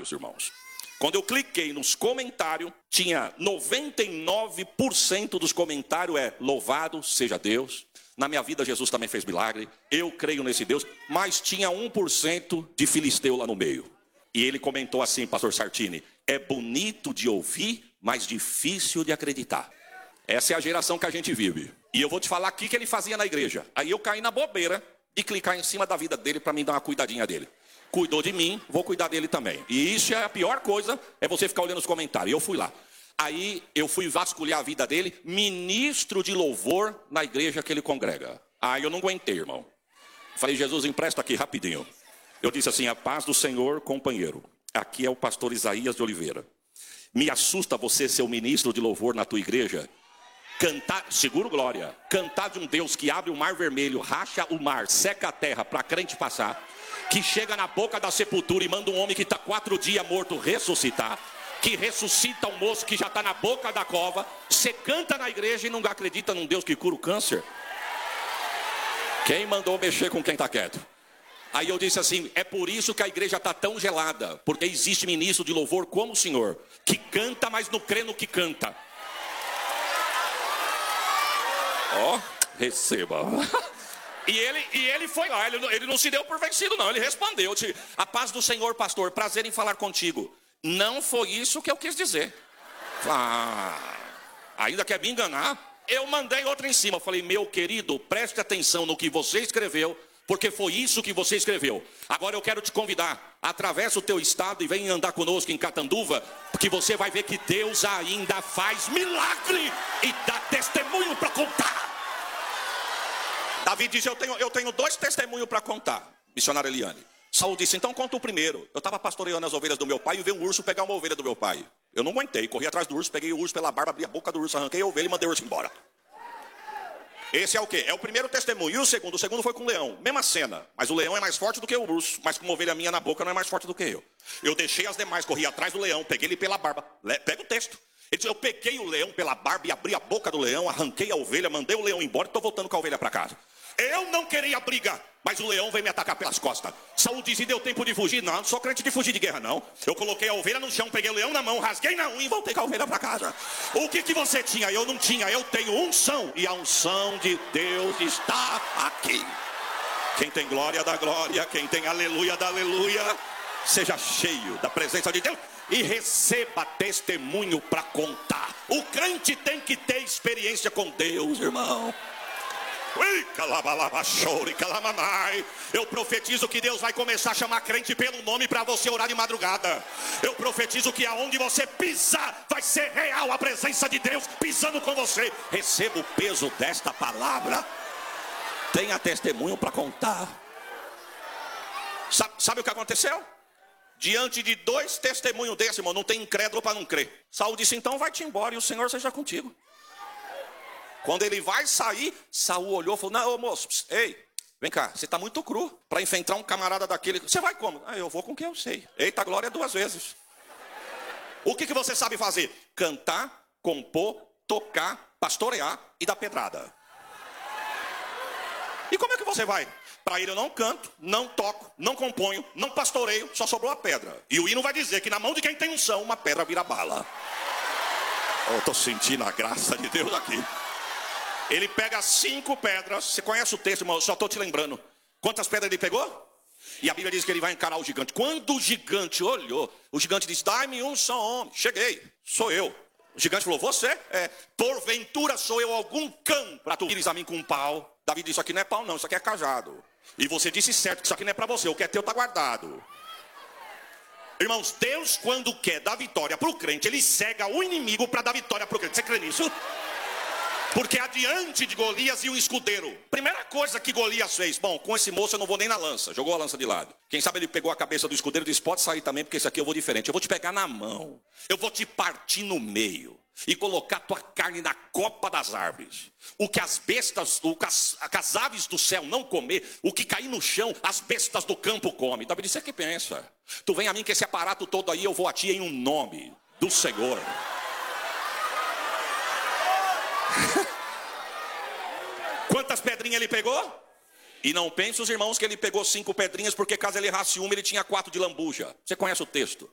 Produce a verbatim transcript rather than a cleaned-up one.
comentários, irmãos. Quando eu cliquei nos comentários, tinha noventa e nove por cento dos comentários é louvado seja Deus. Na minha vida Jesus também fez milagre. Eu creio nesse Deus. Mas tinha um por cento de filisteu lá no meio. E ele comentou assim, pastor Sartini: é bonito de ouvir, mas difícil de acreditar. Essa é a geração que a gente vive. E eu vou te falar aqui o que ele fazia na igreja. Aí eu caí na bobeira de clicar em cima da vida dele para mim dar uma cuidadinha dele. Cuidou de mim, vou cuidar dele também. E isso é a pior coisa, é você ficar olhando os comentários. Eu fui lá. Aí eu fui vasculhar a vida dele, ministro de louvor na igreja que ele congrega. Aí eu não aguentei, irmão. Falei: Jesus, empresta aqui rapidinho. Eu disse assim: a paz do Senhor, companheiro. Aqui é o pastor Isaías de Oliveira. Me assusta você ser o ministro de louvor na tua igreja. Cantar, seguro glória, cantar de um Deus que abre o mar vermelho, racha o mar, seca a terra para crente passar, que chega na boca da sepultura e manda um homem que está quatro dias morto ressuscitar, que ressuscita um moço que já está na boca da cova. Você canta na igreja e não acredita num Deus que cura o câncer? Quem mandou mexer com quem está quieto? Aí eu disse assim: é por isso que a igreja está tão gelada, porque existe ministro de louvor como o senhor, que canta, mas não crê no que canta. Ó, oh, receba. E ele, e ele foi lá, ele, ele não se deu por vencido não, ele respondeu: a paz do Senhor, pastor, prazer em falar contigo. Não foi isso que eu quis dizer. Ah, ainda quer me enganar? Eu mandei outra em cima, eu falei: meu querido, preste atenção no que você escreveu, porque foi isso que você escreveu. Agora eu quero te convidar, atravessa o teu estado e vem andar conosco em Catanduva, porque você vai ver que Deus ainda faz milagre e dá testemunho para contar. Davi diz: eu tenho, eu tenho dois testemunhos para contar, missionária Eliane. Saul disse: então conta o primeiro. Eu estava pastoreando as ovelhas do meu pai e veio um urso pegar uma ovelha do meu pai. Eu não aguentei, corri atrás do urso, peguei o urso pela barba, abri a boca do urso, arranquei a ovelha e mandei o urso embora. Esse é o quê? É o primeiro testemunho. E o segundo? O segundo foi com o leão. Mesma cena. Mas o leão é mais forte do que o urso. Mas com uma ovelha minha na boca não é mais forte do que eu. Eu deixei as demais, corri atrás do leão, peguei ele pela barba. Pega o texto. Ele disse: eu peguei o leão pela barba e abri a boca do leão, arranquei a ovelha, mandei o leão embora e estou voltando com a ovelha para casa. Eu não queria briga, mas o leão veio me atacar pelas costas. Saul disse: e deu tempo de fugir? Não, não sou crente de fugir de guerra, não. Eu coloquei a ovelha no chão, peguei o leão na mão, rasguei na unha e voltei com a ovelha para casa. O que, que você tinha? Eu não tinha. Eu tenho unção, e a unção de Deus está aqui. Quem tem glória dá glória, quem tem aleluia dá aleluia. Seja cheio da presença de Deus e receba testemunho para contar. O crente tem que ter experiência com Deus, irmão. Eu profetizo que Deus vai começar a chamar crente pelo nome para você orar de madrugada. Eu profetizo que aonde você pisar vai ser real a presença de Deus pisando com você. Receba o peso desta palavra. Tenha testemunho para contar. Sabe, sabe o que aconteceu? Diante de dois testemunhos desse, irmão, não tem incrédulo para não crer. Saul disse: então vai-te embora e o Senhor seja contigo. Quando ele vai sair, Saul olhou e falou: não, ô moço, pss, ei, vem cá, você está muito cru para enfrentar um camarada daquele. Você vai como? Ah, eu vou com quem eu sei. Eita glória duas vezes. O que, que você sabe fazer? Cantar, compor, tocar, pastorear e dar pedrada. E como é que você vai? Para ele eu não canto, não toco, não componho, não pastoreio, só sobrou a pedra. E o hino vai dizer que na mão de quem tem unção, uma pedra vira bala. Eu estou sentindo a graça de Deus aqui. Ele pega cinco pedras. Você conhece o texto, irmão? Eu só estou te lembrando. Quantas pedras ele pegou? E a Bíblia diz que ele vai encarar o gigante. Quando o gigante olhou, o gigante disse: dai-me um só homem. Cheguei, sou eu. O gigante falou: você? É, porventura sou eu algum cão para tu vires a mim com um pau? Davi disse: isso aqui não é pau não, isso aqui é cajado. E você disse certo que isso aqui não é para você, o que é teu está guardado. Irmãos, Deus quando quer dar vitória para o crente, ele cega o inimigo para dar vitória para o crente. Você crê nisso? Porque adiante de Golias e um escudeiro. Primeira coisa que Golias fez: bom, com esse moço eu não vou nem na lança. Jogou a lança de lado. Quem sabe ele pegou a cabeça do escudeiro e disse: pode sair também, porque esse aqui eu vou diferente. Eu vou te pegar na mão. Eu vou te partir no meio. E colocar tua carne na copa das árvores. O que as bestas, o que as, que as aves do céu não comer, o que cair no chão, as bestas do campo comem. Davi disse: é que pensa? Tu vem a mim com esse aparato todo aí, eu vou a ti em um nome do Senhor. Quantas pedrinhas ele pegou? E não pense os irmãos que ele pegou cinco pedrinhas, porque caso ele errasse uma, ele tinha quatro de lambuja. Você conhece o texto?